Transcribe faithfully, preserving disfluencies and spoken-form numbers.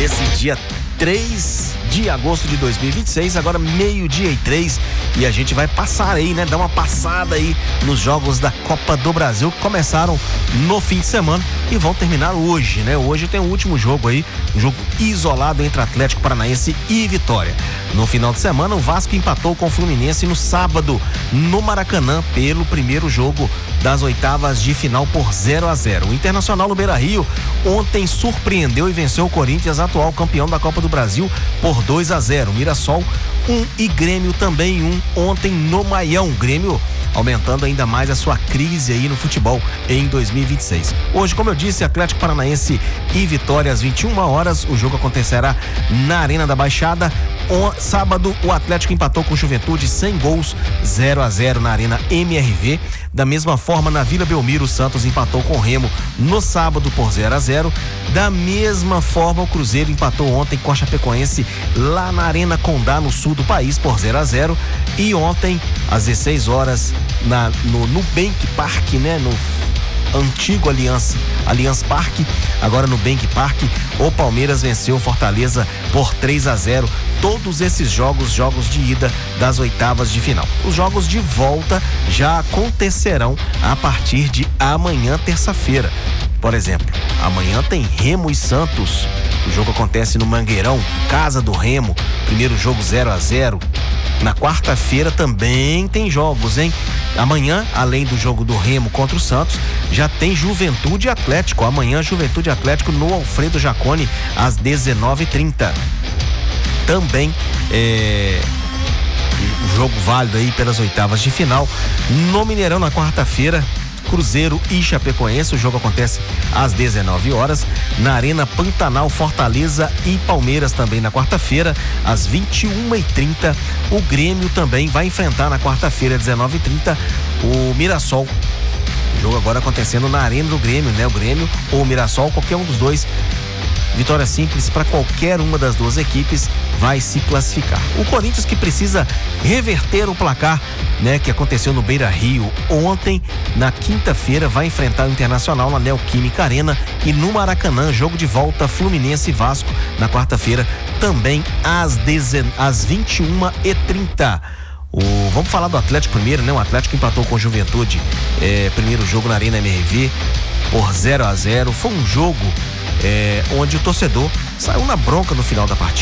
desse dia três de agosto de dois mil e vinte e seis, agora meio-dia e três, e a gente vai passar aí, né, dar uma passada aí nos jogos da Copa do Brasil que começaram no fim de semana e vão terminar hoje, né? Hoje tem o último jogo aí, um jogo isolado entre Atlético Paranaense e Vitória. No final de semana, o Vasco empatou com o Fluminense no sábado, no Maracanã, pelo primeiro jogo das oitavas de final por zero a zero. O Internacional no Beira-Rio ontem surpreendeu e venceu o Corinthians, atual campeão da Copa do Brasil, por dois a zero. Mirassol um e Grêmio também um ontem no Maião. Grêmio aumentando ainda mais a sua crise aí no futebol em dois mil e vinte e seis. Hoje, como eu disse, Atlético Paranaense e Vitória às vinte e uma horas. O jogo acontecerá na Arena da Baixada. O, sábado, o Atlético empatou com o Juventude sem gols, zero a zero na Arena M R V. Da mesma forma, na Vila Belmiro, o Santos empatou com o Remo no sábado por zero a zero. Da mesma forma, o Cruzeiro empatou ontem com a Chapecoense lá na Arena Condá, no sul do país, por zero a zero. E ontem, às dezesseis horas, na, no Nubank Park, né, no antigo Allianz, Allianz Parque, agora no Bank Park, o Palmeiras venceu o Fortaleza por três a zero. Todos esses jogos, jogos de ida das oitavas de final. Os jogos de volta já acontecerão a partir de amanhã, terça-feira. Por exemplo, amanhã tem Remo e Santos. O jogo acontece no Mangueirão, casa do Remo. Primeiro jogo zero a zero. Na quarta-feira também tem jogos, hein? Amanhã, além do jogo do Remo contra o Santos, já tem Juventude e Atlético. Amanhã, Juventude e Atlético no Alfredo Jaconi, às dezenove e trinta. Também é, jogo válido aí pelas oitavas de final. No Mineirão, na quarta-feira, Cruzeiro e Chapecoense. O jogo acontece às dezenove horas. Na Arena Pantanal, Fortaleza e Palmeiras também na quarta-feira, às vinte e uma e trinta. O Grêmio também vai enfrentar na quarta-feira, às dezenove e trinta, o Mirassol. O jogo agora acontecendo na Arena do Grêmio, né? O Grêmio ou o Mirassol, qualquer um dos dois. Vitória simples para qualquer uma das duas equipes vai se classificar. O Corinthians, que precisa reverter o placar, né, que aconteceu no Beira-Rio ontem, na quinta-feira vai enfrentar o Internacional na Neoquímica Arena, e no Maracanã, jogo de volta Fluminense e Vasco na quarta-feira, também às, dezen... às vinte e uma e trinta. O... Vamos falar do Atlético primeiro, né? O Atlético empatou com o Juventude, é, primeiro jogo na Arena M R V por zero a zero. Foi um jogo É, onde o torcedor saiu na bronca no final da partida.